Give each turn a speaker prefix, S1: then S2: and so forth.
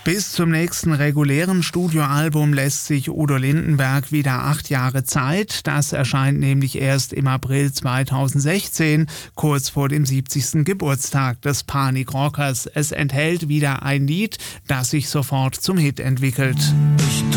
S1: Bis zum nächsten regulären Studioalbum lässt sich Udo Lindenberg wieder 8 Jahre Zeit. Das erscheint nämlich erst im April 2016, kurz vor dem 70. Geburtstag des Panikrockers. Es enthält wieder ein Lied, das sich sofort zum Hit entwickelt.